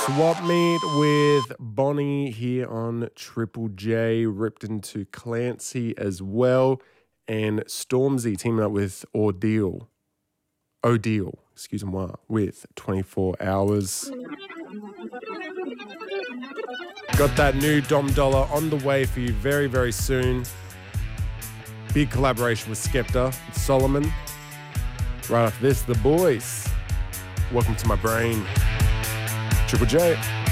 Swap Meet with Bonnie here on Triple J, ripped into Clancy as well, and Stormzy teaming up with Odile, excuse-moi, with 24 Hours. Got that new Dom Dollar on the way for you very, very soon. Big collaboration with Skepta and Solomon. Right after this, The Boys. Welcome to my brain. Triple J.